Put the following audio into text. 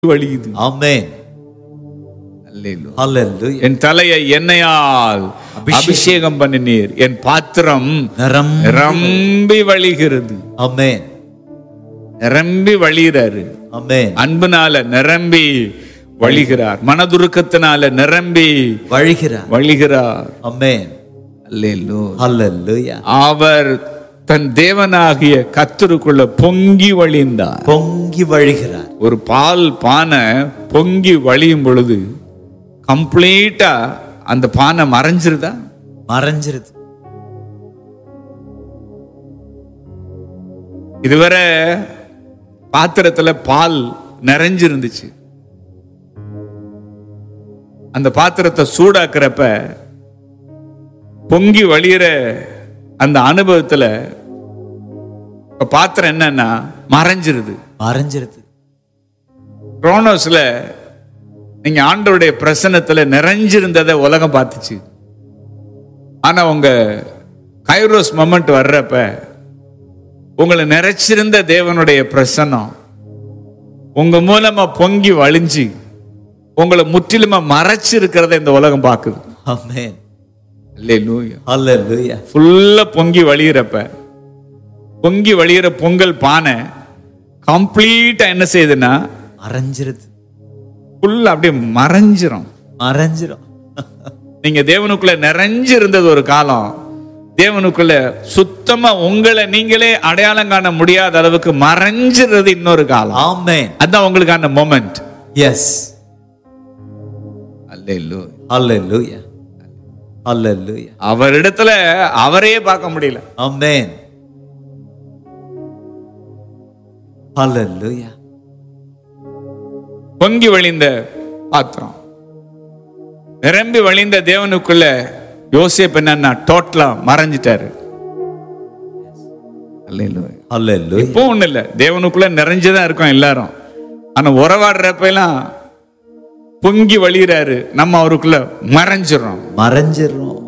வழியுது. ஆமென். ஹல்லேலூயா. என் தலையை எண்ணெயால் அபிஷேகம் பண்ணினீர், என் பாத்திரம் நிரம்பி வழிகிறது. ஆமென். நிரம்பி வழிகிறாரு. ஆமென். அன்புனால நிரம்பி வழிகிறார், மனதுருக்கத்தினால நிரம்பி வழிகிறார். ஆமென். ஹல்லேலூயா. அவர் தன் தேவனாகிய கர்த்தருக்குள்ள பொங்கி வழிந்தார். பொங்கி வழிகிறார். ஒரு பால் பானை பொங்கி வழியும் பொழுது கம்ப்ளீட்டா அந்த பானை மறைஞ்சிருதா? மறைஞ்சிருது. இதுவரை பாத்திரத்துல பால் நிறைஞ்சிருந்துச்சு. அந்த பாத்திரத்தை சூடாக்குறப்ப பொங்கி வழியிற அந்த அனுபவத்துல பாத்திரம் என்னன்னா மறைஞ்சிருது. குரோனோஸ்ல நீங்க ஆண்டவருடைய பிரசன்னத்துல நிறைஞ்சிருந்ததை உலகம் பார்த்துச்சு. ஆனா உங்க கைரோஸ் மொமெண்ட் வர்றப்ப உங்களை நிறைச்சிருந்த தேவனுடைய பிரசன்னம் உங்க மூலமா பொங்கி வழிஞ்சு உங்களை முற்றிலுமா மறைச்சு இருக்கிறத இந்த உலகம் பார்க்குது. ஆமென். அல்லேலூயா. ஹல்லேலூயா. ஃபுல்லா பொங்கி வழியிறப்ப பொங்கி வழியிற பொங்கல் பானை கம்ப்ளீட்டா என்ன செய்யுதுன்னா மறைஞ்சிருது. ஃபுல்லா அப்படியே மறைஞ்சிரும். நீங்க தேவனுக்குள்ள நிறைஞ்சிருந்தது ஒரு காலம், தேவனுக்குள்ள சுத்தமா உங்களை நீங்களே அடையாளம் காண முடியாத அளவுக்கு மறைஞ்சிருது இன்னொரு காலம். ஆமென். அதான் உங்களுக்கான மொமெண்ட். எஸ். அல்லேலூயா. ஹல்லேலூயா. ஹல்லேலூயா. அவரிடத்துல அவரையே பார்க்க முடியல. ஆமென். ஹல்லேலூயா. பொங்கி வழிந்த பாத்திரம், நிரம்பி வழிந்த தேவனுக்குள்ள யோசேப்பு என்னன்னா டோட்டலா மறைஞ்சிட்டாரு. ஹல்லேலூயா. இப்போ ஒண்ணு இல்ல, தேவனுக்குள்ள நிறைஞ்சுதான் இருக்கோம் எல்லாரும். ஆனா உறவாடுறப்ப எல்லாம் பொங்கி வழிகிறாரு, நம்ம அவருக்குள்ள மறைஞ்சிடறோம்.